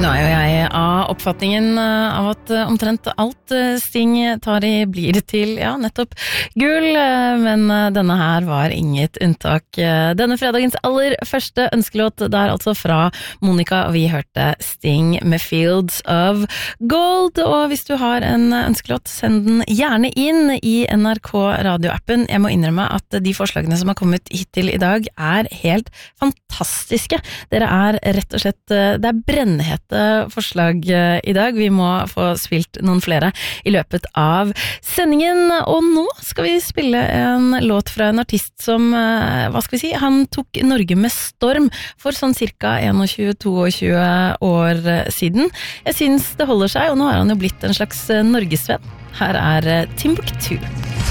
Nå jo jeg av oppfatningen av at omtrent alt Sting tar I blir til, ja, nettopp gull, men denne her var inget unntak. Denne fredagens aller første ønskelåt, det altså fra Monica, og vi hørte Sting med Fields of Gold, og hvis du har en ønskelåt, send den gjerne inn I NRK radioappen. Jeg må innrømme at de forslagene som har kommet hittil I dag helt fantastiske. Dere rett og slett, det brennhete forslag I dag. Vi må få spilt noen flere I løpet av sendingen, og nå skal vi spille en låt fra en artist som, hva skal vi si, han tok Norge med storm for sånn cirka 21-22 år siden. Jeg synes det holder seg, og nå har han jo blitt en slags norgesvenn. Her Timbuktu.